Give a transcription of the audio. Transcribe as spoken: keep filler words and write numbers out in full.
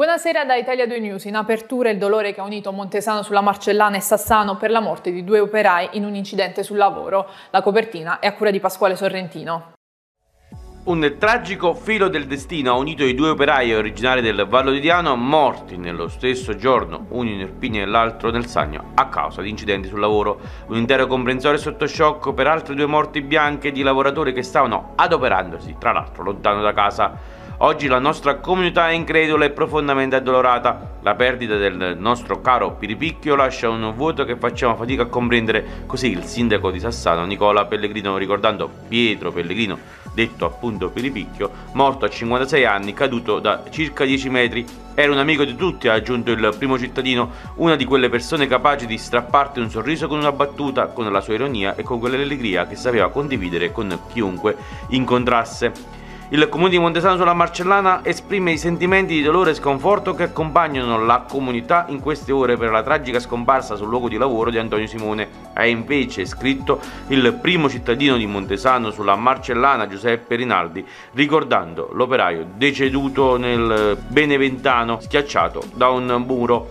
Buonasera da Italia due News. In apertura il dolore che ha unito Montesano sulla Marcellana e Sassano per la morte di due operai in un incidente sul lavoro. La copertina è a cura di Pasquale Sorrentino. Un tragico filo del destino ha unito i due operai originari del Vallo di Diano morti nello stesso giorno, uno in Irpinia e l'altro nel Sannio, a causa di incidenti sul lavoro. Un intero comprensorio sotto shock per altre due morti bianche di lavoratori che stavano adoperandosi, tra l'altro lontano da casa. Oggi la nostra comunità è incredula e profondamente addolorata. La perdita del nostro caro Piripicchio lascia un vuoto che facciamo fatica a comprendere. Così il sindaco di Sassano, Nicola Pellegrino, ricordando Pietro Pellegrino, detto appunto Piripicchio, morto a cinquantasei anni, caduto da circa dieci metri. Era un amico di tutti, ha aggiunto il primo cittadino, una di quelle persone capaci di strapparti un sorriso con una battuta, con la sua ironia e con quell'allegria che sapeva condividere con chiunque incontrasse. Il comune di Montesano sulla Marcellana esprime i sentimenti di dolore e sconforto che accompagnano la comunità in queste ore per la tragica scomparsa sul luogo di lavoro di Antonio Simone. Ha invece scritto il primo cittadino di Montesano sulla Marcellana, Giuseppe Rinaldi, ricordando l'operaio deceduto nel Beneventano schiacciato da un muro.